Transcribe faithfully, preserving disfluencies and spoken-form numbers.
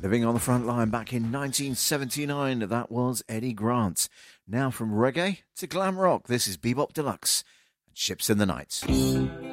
Living on the Front Line back in nineteen seventy-nine, that was Eddie Grant. Now from reggae to glam rock, this is Bebop Deluxe and Ships in the Night.